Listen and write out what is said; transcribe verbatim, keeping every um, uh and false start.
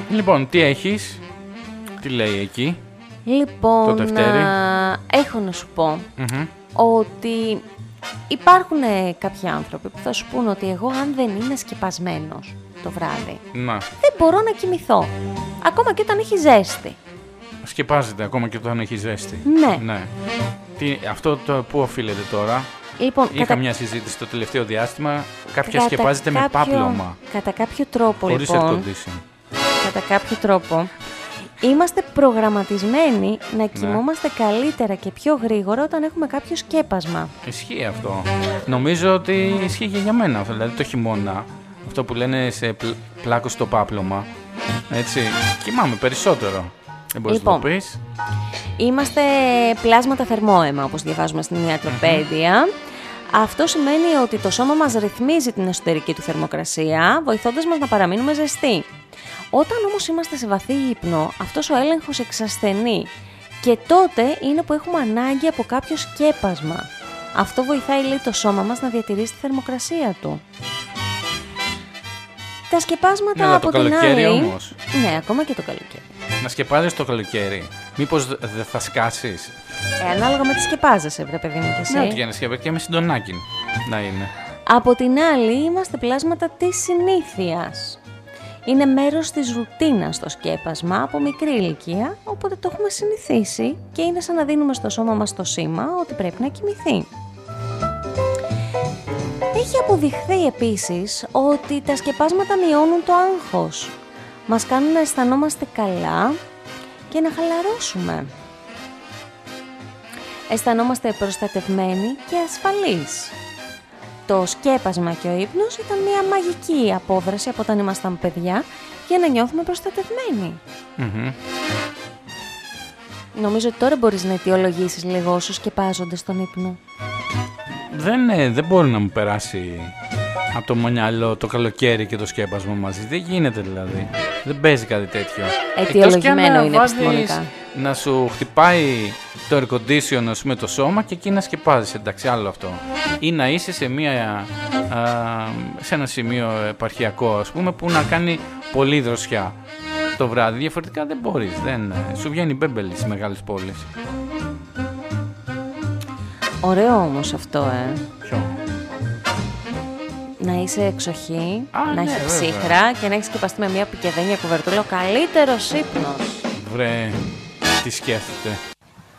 Λοιπόν, τι έχεις, τι λέει εκεί? Λοιπόν, το Δευτέρι. α, έχω να σου πω Mm-hmm. ότι υπάρχουν κάποιοι άνθρωποι που θα σου πούν ότι εγώ αν δεν είμαι σκεπασμένος το βράδυ, Να. δεν μπορώ να κοιμηθώ, ακόμα και όταν έχει ζέστη. Σκεπάζεται ακόμα και όταν έχει ζέστη. Ναι. Ναι. Τι, αυτό το πού οφείλεται τώρα? Λοιπόν, Είχα κατά... μια συζήτηση το τελευταίο διάστημα. Κάποια κατά σκεπάζεται κάποιο... με πάπλωμα. Κατά κάποιο τρόπο, χωρίς λοιπόν, air condition. κατά κάποιο τρόπο, είμαστε προγραμματισμένοι να κοιμόμαστε καλύτερα και πιο γρήγορα όταν έχουμε κάποιο σκέπασμα. Ισχύει αυτό. Νομίζω ότι ισχύει και για μένα αυτό. Δηλαδή το χειμώνα, αυτό που λένε σε πλ, πλάκο στο πάπλωμα. Έτσι, κοιμάμαι περισσότερο. Δεν μπορείς Λοιπόν, να το πεις. Είμαστε πλάσματα θερμόαιμα, όπως διαβάζουμε στην ιατροπαίδεια. Mm-hmm. Αυτό σημαίνει ότι το σώμα μας ρυθμίζει την εσωτερική του θερμοκρασία, βοηθώντας μας να παραμείνουμε ζεστοί. Όταν όμως είμαστε σε βαθύ ύπνο, αυτός ο έλεγχος εξασθενεί και τότε είναι που έχουμε ανάγκη από κάποιο σκέπασμα. Αυτό βοηθάει, λέει, το σώμα μας να διατηρήσει τη θερμοκρασία του. Τα σκεπάσματα, Ναι, από το την καλοκαίρι άλλη... όμως. Ναι, ακόμα και το καλοκαίρι. Να σκεπάζεις το καλοκαίρι. Μήπως δεν θα σκάσεις? Ε, ανάλογα με τι σκεπάζεσαι, βρε παιδί μου, και εσύ. Ναι, ότι για να σκεπάζεις και με συντονάκι να είναι. Από την άλλη, είμαστε πλάσματα της συνήθειας. Είναι μέρος της ρουτίνας το σκέπασμα από μικρή ηλικία, οπότε το έχουμε συνηθίσει και είναι σαν να δίνουμε στο σώμα μας το σήμα ότι πρέπει να κοιμηθεί. Έχει αποδειχθεί επίσης ότι τα σκεπάσματα μειώνουν το άγχος. Μας κάνουν να αισθανόμαστε καλά και να χαλαρώσουμε. Αισθανόμαστε προστατευμένοι και ασφαλείς. Το σκέπασμα και ο ύπνος ήταν μια μαγική απόδραση από όταν ήμασταν παιδιά για να νιώθουμε προστατευμένοι. Mm-hmm. Νομίζω ότι τώρα μπορείς να αιτιολογήσεις λίγο όσους σκεπάζονται στον ύπνο. Δεν, ε, δεν μπορεί να μου περάσει από το μυαλό το καλοκαίρι και το σκέπασμα μαζί. Δεν γίνεται δηλαδή. Δεν παίζει κάτι τέτοιο. Αιτιολογημένο είναι επιστημονικά. Να σου χτυπάει το air condition, ας πούμε, το σώμα και εκεί να σκεπάζεις. Εντάξει, άλλο αυτό. Ή να είσαι σε, μια, α, σε ένα σημείο επαρχιακό, ας πούμε, που να κάνει πολύ δροσιά το βράδυ. Διαφορετικά δεν μπορείς. Δεν, σου βγαίνει μπέμπελη στις μεγάλες πόλεις. Ωραίο όμως αυτό, ε. Ποιο? Να είσαι εξοχή, Α, να ναι, έχει βέβαια. ψύχρα και να έχεις σκεπαστεί με μια πικεδένια κουβερτούλα. Ο καλύτερος ύπνος. Βρε, τι σκέφτεται.